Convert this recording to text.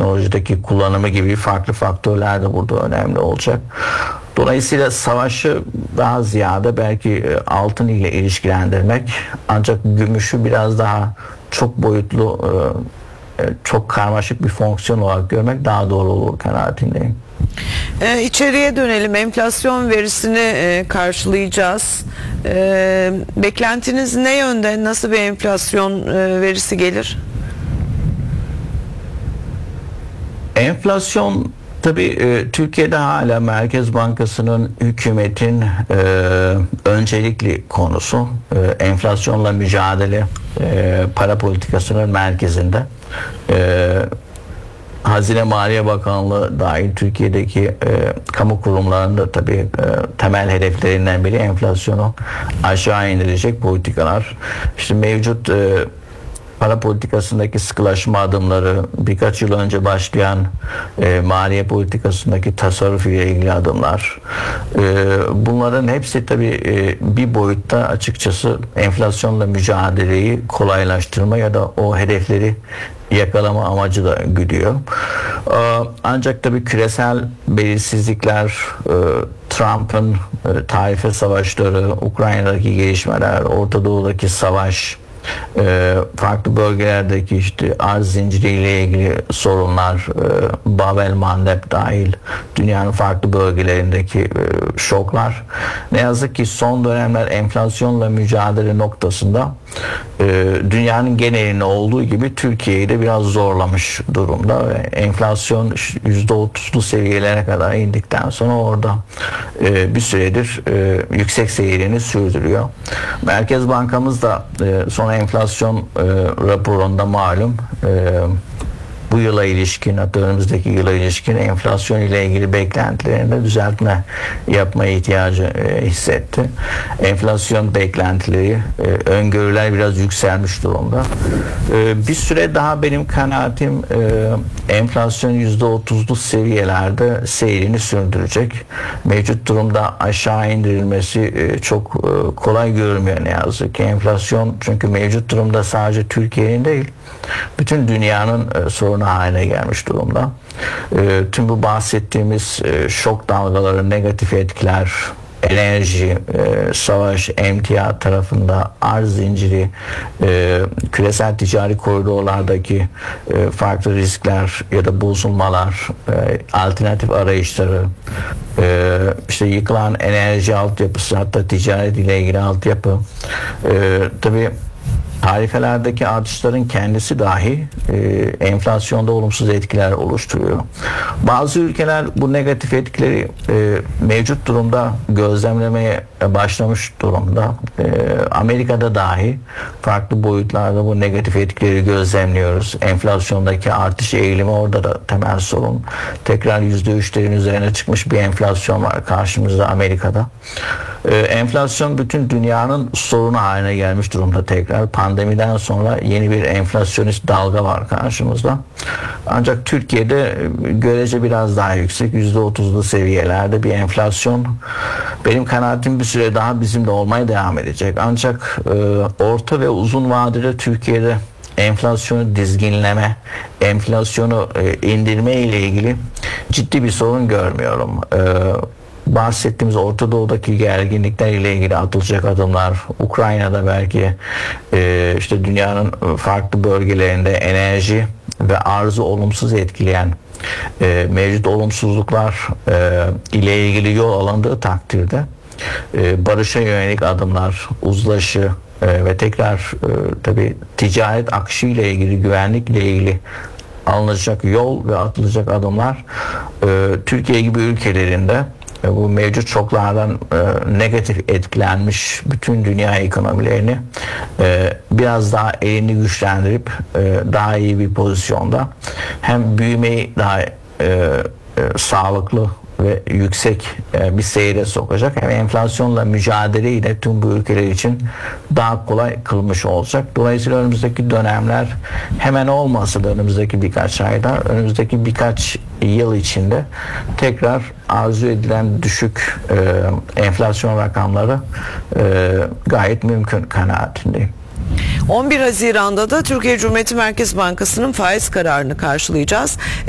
teknolojideki kullanımı gibi farklı faktörler de burada önemli olacak. Dolayısıyla savaşı daha ziyade belki altın ile ilişkilendirmek, ancak gümüşü biraz daha çok boyutlu, çok karmaşık bir fonksiyon olarak görmek daha doğru olur kanaatindeyim. İçeriye dönelim. Enflasyon verisini karşılayacağız. Beklentiniz ne yönde? Nasıl bir enflasyon verisi gelir? Enflasyon tabii Türkiye'de hala Merkez Bankası'nın, hükümetin öncelikli konusu. Enflasyonla mücadele para politikasının merkezinde. Hazine Maliye Bakanlığı dahil Türkiye'deki kamu kurumlarında tabii temel hedeflerinden biri enflasyonu aşağı indirecek politikalar. İşte mevcut para politikasındaki sıkılaşma adımları, birkaç yıl önce başlayan maliye politikasındaki tasarruf ile ilgili adımlar, bunların hepsi tabii bir boyutta açıkçası enflasyonla mücadeleyi kolaylaştırma ya da o hedefleri yakalama amacı da güdüyor. Ancak tabii küresel belirsizlikler, Trump'ın tarife savaşları, Ukrayna'daki gelişmeler, Orta Doğu'daki savaş, farklı bölgelerdeki işte arz zinciriyle ilgili sorunlar, Babel Mandeb dahil dünyanın farklı bölgelerindeki şoklar, ne yazık ki son dönemler enflasyonla mücadele noktasında dünyanın genelinde olduğu gibi Türkiye'yi de biraz zorlamış durumda ve enflasyon %30'lu seviyelere kadar indikten sonra orada bir süredir yüksek seyrini sürdürüyor. Merkez Bankamız da son enflasyon raporunda malum bu yıla ilişkin, hatta önümüzdeki yıla ilişkin enflasyon ile ilgili beklentilerinde düzeltme yapmaya ihtiyacı hissetti. Enflasyon beklentileri, öngörüler biraz yükselmiş durumda. Bir süre daha benim kanaatim enflasyon %30'lu seviyelerde seyrini sürdürecek. Mevcut durumda aşağı indirilmesi çok kolay görünmüyor ne yazık ki. Enflasyon çünkü mevcut durumda sadece Türkiye'nin değil, bütün dünyanın sorunu haline gelmiş durumda. Tüm bu bahsettiğimiz şok dalgaları, negatif etkiler, enerji, savaş, emtia tarafında arz zinciri, küresel ticari koridorlardaki farklı riskler ya da bozulmalar, alternatif arayışları, işte yıkılan enerji altyapısı, hatta ticaret ile ilgili altyapı, tabii tarifelerdeki artışların kendisi dahi enflasyonda olumsuz etkiler oluşturuyor. Bazı ülkeler bu negatif etkileri mevcut durumda gözlemlemeye başlamış durumda. Amerika'da dahi farklı boyutlarda bu negatif etkileri gözlemliyoruz. Enflasyondaki artış eğilimi orada da temel sorun. Tekrar %3'lerin üzerine çıkmış bir enflasyon var karşımızda Amerika'da. Enflasyon bütün dünyanın sorunu haline gelmiş durumda tekrar. Pandemiden sonra yeni bir enflasyonist dalga var karşımızda. Ancak Türkiye'de görece biraz daha yüksek, %30'lu seviyelerde bir enflasyon. Benim kanaatim bir süre daha bizimle olmaya devam edecek. Ancak orta ve uzun vadede Türkiye'de enflasyonu dizginleme, enflasyonu indirme ile ilgili ciddi bir sorun görmüyorum. Bahsettiğimiz Orta Doğu'daki gerginlikler ile ilgili atılacak adımlar, Ukrayna'da belki işte dünyanın farklı bölgelerinde enerji ve arzı olumsuz etkileyen mevcut olumsuzluklar ile ilgili yol alındığı takdirde barışa yönelik adımlar, uzlaşı ve tekrar tabii ticaret akışı ile ilgili, güvenlikle ilgili alınacak yol ve atılacak adımlar Türkiye gibi ülkelerinde bu mevcut şoklardan negatif etkilenmiş bütün dünya ekonomilerini biraz daha elini güçlendirip daha iyi bir pozisyonda hem büyümeyi daha sağlıklı ve yüksek bir seyre sokacak, hem enflasyonla mücadeleyi de tüm bu ülkeler için daha kolay kılmış olacak. Dolayısıyla önümüzdeki dönemler hemen olmasa da önümüzdeki birkaç ayda, önümüzdeki birkaç yıl içinde tekrar arzu edilen düşük enflasyon rakamları gayet mümkün kanaatindeyim. 11 Haziran'da da Türkiye Cumhuriyeti Merkez Bankası'nın faiz kararını karşılayacağız.